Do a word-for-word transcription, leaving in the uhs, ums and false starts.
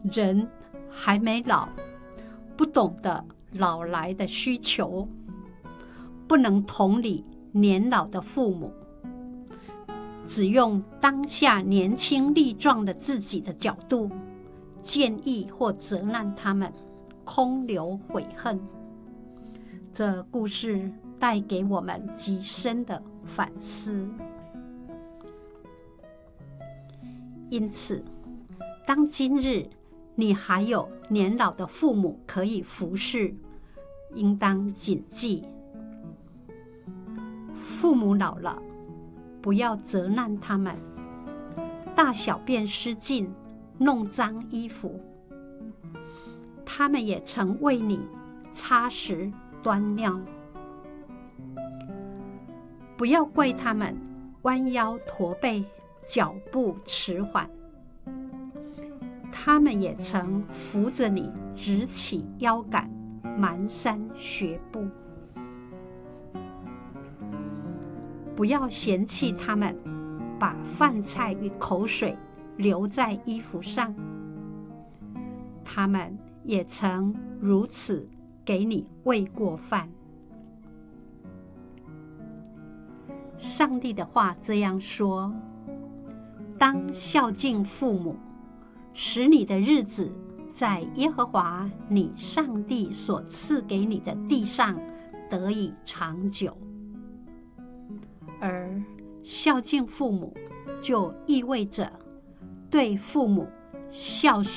人还没老，不懂得老来的需求，不能同理年老的父母，只用当下年轻力壮的自己的角度建议或责难他们，空留悔恨。这故事带给我们极深的反思。因此，当今日你还有年老的父母可以服侍，应当谨记，父母老了，不要责难他们，大小便失禁，弄脏衣服，他们也曾为你擦拭端尿。不要怪他们弯腰驼背，脚步迟缓，他们也曾扶着你直起腰杆，蹒跚学步。不要嫌弃他们把饭菜与口水留在衣服上，他们也曾如此给你喂过饭。上帝的话这样说：当孝敬父母，使你的日子在耶和华你上帝所赐给你的地上得以长久。而孝敬父母就意味着对父母孝顺